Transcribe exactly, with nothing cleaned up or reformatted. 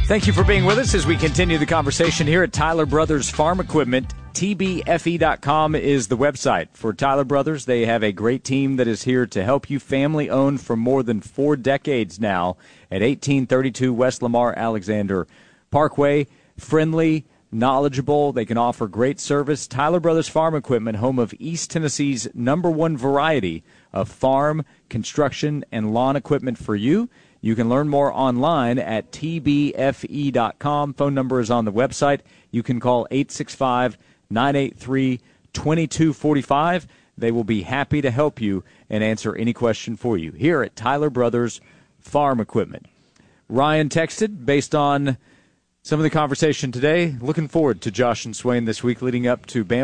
Thank you for being with us as we continue the conversation here at Tyler Brothers Farm Equipment. T B F E dot com is the website for Tyler Brothers. They have a great team that is here to help you, family-owned for more than four decades now at eighteen thirty-two West Lamar Alexander Parkway. Friendly, knowledgeable. They can offer great service. Tyler Brothers Farm Equipment, home of East Tennessee's number one variety of farm, construction, and lawn equipment for you. You can learn more online at T B F E dot com. Phone number is on the website. You can call eight six five, nine eight three, two two four five. They will be happy to help you and answer any question for you here at Tyler Brothers Farm Equipment. Ryan texted, based on some of the conversation today, looking forward to Josh and Swain this week leading up to Bama